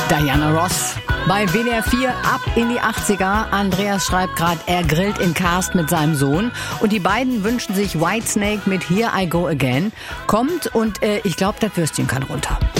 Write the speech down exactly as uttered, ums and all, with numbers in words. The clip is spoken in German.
Diana Ross. Bei W D R vier ab in die achtziger. Andreas schreibt gerade, er grillt in Karst mit seinem Sohn. Und die beiden wünschen sich Whitesnake mit Here I Go Again. Kommt und äh, ich glaube, das Würstchen kann runter.